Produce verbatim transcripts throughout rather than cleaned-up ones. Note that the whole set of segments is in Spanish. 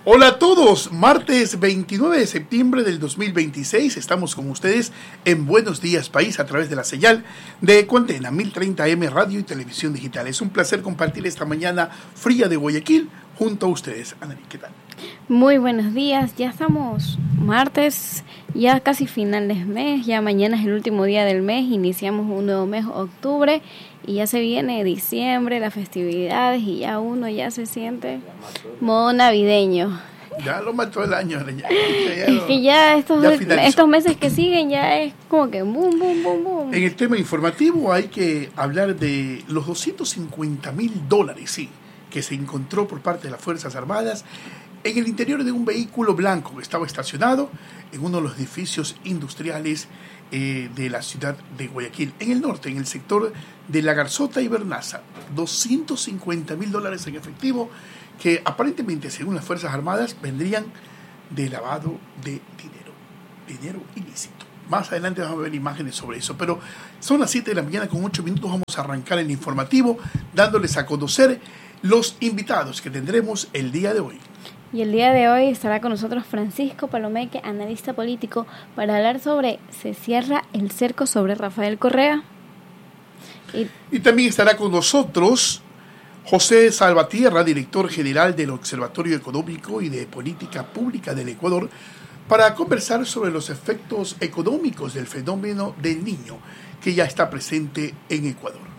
Hola a todos, martes veintinueve de septiembre del dos mil veintiséis, estamos con ustedes en Buenos Días País a través de la señal de Cuantena mil treinta eme Radio y Televisión Digital. Es un placer compartir esta mañana fría de Guayaquil junto a ustedes. Anari, ¿qué tal? Muy buenos días, ya estamos martes, ya casi final del mes, ya mañana es el último día del mes, iniciamos un nuevo mes, octubre, y ya se viene diciembre, las festividades, y ya uno ya se siente modo navideño. Ya lo mató el año. Ya, ya, ya es lo, que ya estos, ya estos meses que siguen ya es como que boom, boom, boom, boom. En el tema informativo hay que hablar de los doscientos cincuenta mil dólares, sí, que se encontró por parte de las Fuerzas Armadas en el interior de un vehículo blanco que estaba estacionado en uno de los edificios industriales eh, de la ciudad de Guayaquil, en el norte, en el sector de La Garzota y Bernaza. doscientos cincuenta mil dólares en efectivo que aparentemente, según las Fuerzas Armadas, vendrían de lavado de dinero, dinero ilícito. Más adelante vamos a ver imágenes sobre eso, pero son las siete de la mañana con ocho minutos, vamos a arrancar el informativo dándoles a conocer los invitados que tendremos el día de hoy. Y el día de hoy estará con nosotros Francisco Palomeque, analista político, para hablar sobre ¿se cierra el cerco sobre Rafael Correa? Y, y también estará con nosotros José Salvatierra, director general del Observatorio Económico y de Política Pública del Ecuador, para conversar sobre los efectos económicos del fenómeno del Niño, que ya está presente en Ecuador.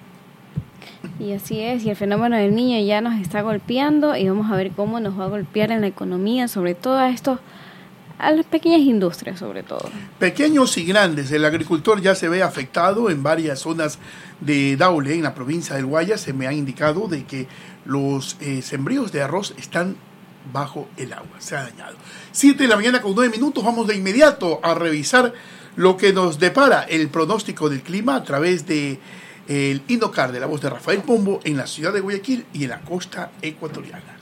Y así es, y el fenómeno del Niño ya nos está golpeando y vamos a ver cómo nos va a golpear en la economía, sobre todo a estos, a las pequeñas industrias sobre todo. Pequeños y grandes, el agricultor ya se ve afectado en varias zonas de Daule, en la provincia del Guayas. Se me ha indicado de que los eh, sembríos de arroz están bajo el agua, se ha dañado. siete de la mañana con nueve minutos, vamos de inmediato a revisar lo que nos depara el pronóstico del clima a través de el Indocar de la voz de Rafael Pombo en la ciudad de Guayaquil y en la costa ecuatoriana.